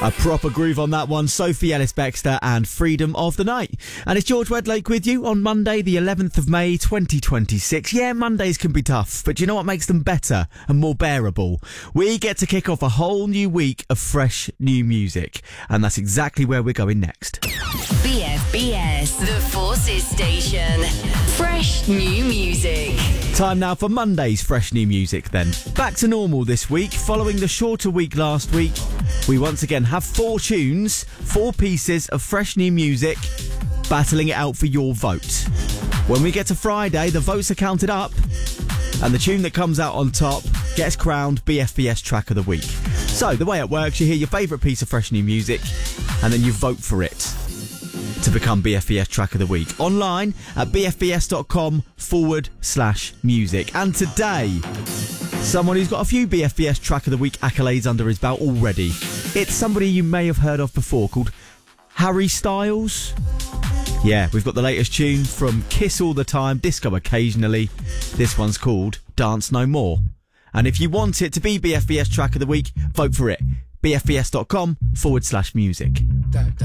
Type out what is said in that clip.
A proper groove on that one. Sophie Ellis-Bextor and Freedom of the Night. And it's George Wedlake with you on Monday, the 11th of May, 2026. Yeah, Mondays can be tough, but do you know what makes them better and more bearable? We get to kick off a whole new week of fresh new music. And that's exactly where we're going next. BFBS, the Forces Station. Fresh new music. Time now for Monday's fresh new music then. Back to normal this week. Following the shorter week last week, we once again have 4 tunes, 4 pieces of fresh new music, battling it out for your vote. When we get to Friday, the votes are counted up, and the tune that comes out on top gets crowned BFBS Track of the Week. So, the way it works, you hear your favourite piece of fresh new music, and then you vote for it to become BFBS Track of the Week. Online at bfbs.com/music. And today, someone who's got a few BFBS Track of the Week accolades under his belt already. It's somebody you may have heard of before called Harry Styles. Yeah, we've got the latest tune from Kiss All the Time, Disco Occasionally. This one's called Dance No More. And if you want it to be BFBS Track of the Week, vote for it. bfbs.com/music.